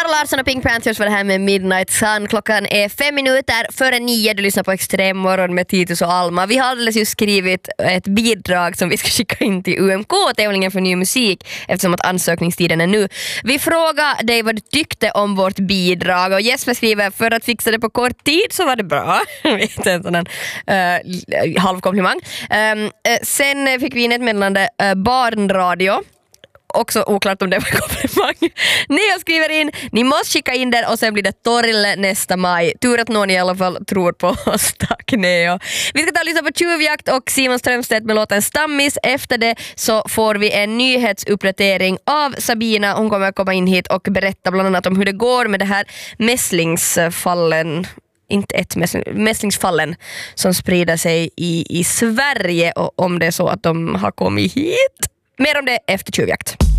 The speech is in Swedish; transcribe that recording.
Sara Larsson och Pink Panthers var det här med Midnight Sun. Klockan är 5 minuter före 9. Du lyssnar på Extremmorgon med Titus och Alma. Vi har alldeles just skrivit ett bidrag som vi ska skicka in till UMK, tävlingen för ny musik, eftersom att ansökningstiden är nu. Vi frågar dig vad du tyckte om vårt bidrag och Jesper skriver: för att fixa det på kort tid så var det bra. Vet en sån halvkomplimang. Sen fick vi in ett meddelande, barnradio. Också oklart om det var komplimang. Neo skriver in: ni måste skicka in den och sen blir det Torille nästa maj. Tur att någon i alla fall tror på oss. Tack Neo. Vi ska ta och lyssna på Tjuvjakt och Simon Strömstedt med låten Stammis. Efter det så får vi en nyhetsuppdatering av Sabina. Hon kommer att komma in hit och berätta bland annat om hur det går med det här mässlingsfallen. Inte ett mässlingsfallen som sprider sig i Sverige, och om det är så att de har kommit hit. Mer om det efter Tjuvjakt.